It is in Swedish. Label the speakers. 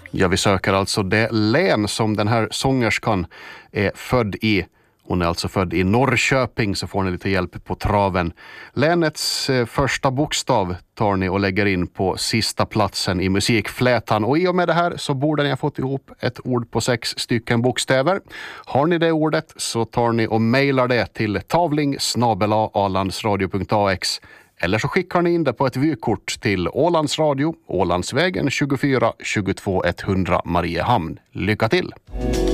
Speaker 1: Ja, vi söker alltså det län som den här sångerskan är född i. Hon är alltså född i Norrköping, så får ni lite hjälp på traven. Länets första bokstav tar ni och lägger in på sista platsen i musikflätan. Och i och med det här så borde ni ha fått ihop ett ord på 6 stycken bokstäver. Har ni det ordet så tar ni och mejlar det till tavling@alandsradio.ax. Eller så skickar ni in det på ett vykort till Ålands Radio, Ålandsvägen 24 22 100 Mariehamn. Lycka till!